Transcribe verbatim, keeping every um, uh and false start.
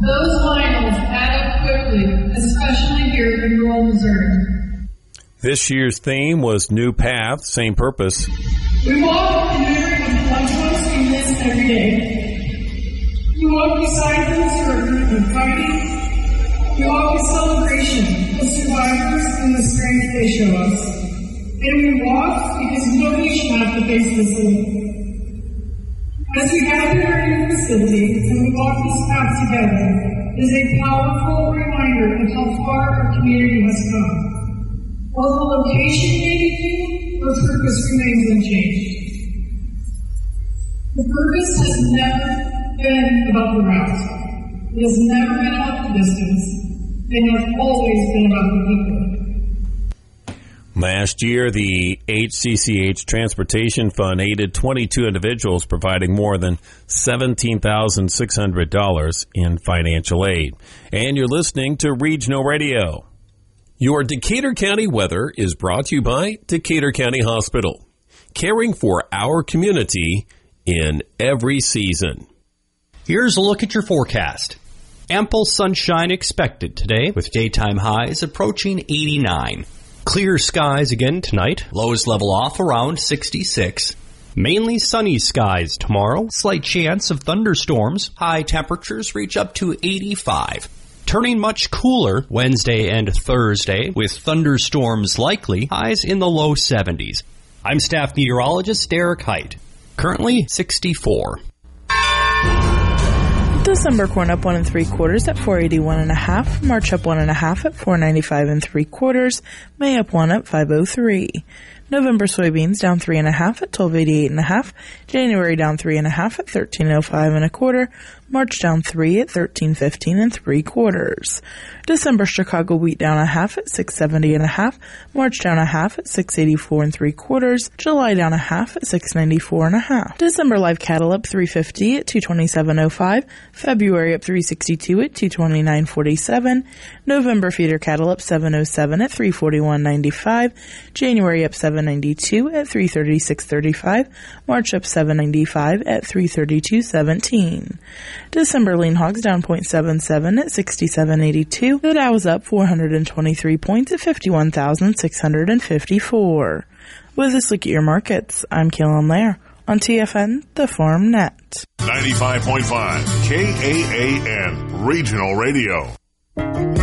Those miles add up quickly, especially here in rural Missouri. This year's theme was New Path, same purpose. We walk in memory of loved ones we miss every day. We walk beside those who are hurt and fighting. We walk with celebration, the survivors and the strength they show us. And we walk because nobody should have to face this alone. As we gather in our new facility and we walk this path together, it is a powerful reminder of how far our community has come. While the location may be new, our purpose remains unchanged. The purpose has never been about the route. It has never been about the distance. It has always been about the people. Last year, the H C C H Transportation Fund aided twenty-two individuals, providing more than seventeen thousand six hundred dollars in financial aid. And you're listening to Regional Radio. Your Decatur County weather is brought to you by Decatur County Hospital, caring for our community in every season. Here's a look at your forecast. Ample sunshine expected today, with daytime highs approaching eighty-nine. Clear skies again tonight. Lows level off around sixty-six. Mainly sunny skies tomorrow. Slight chance of thunderstorms. High temperatures reach up to eighty-five. Turning much cooler Wednesday and Thursday, with thunderstorms likely. Highs in the low seventies. I'm staff meteorologist Derek Height. Currently sixty-four. December corn up one and three quarters at four eighty-one and a half. March up one and a half at four ninety-five and three quarters. May up one at five oh three. November soybeans down three and a half at twelve eighty-eight and a half. January down three and a half at thirteen oh five and a quarter. March down three at thirteen fifteen and three quarters. December Chicago wheat down a half at six seventy and a half. March down a half at six eighty-four and three quarters. July down a half at six ninety-four and a half. December live cattle up three fifty at two twenty-seven oh five. February up three sixty-two at two twenty-nine forty-seven. November feeder cattle up seven oh seven at three forty-one ninety-five. January up seven ninety-two at three thirty-six thirty-five. March up seven ninety-five at three thirty-two seventeen. December lean hogs down zero point seven seven at sixty-seven eighty-two. The Dow was up four hundred twenty-three points at fifty-one thousand six hundred fifty-four. With this look at your markets, I'm Kaylin Lair on T F N, the Farm Net. ninety-five point five K A A N Regional Radio.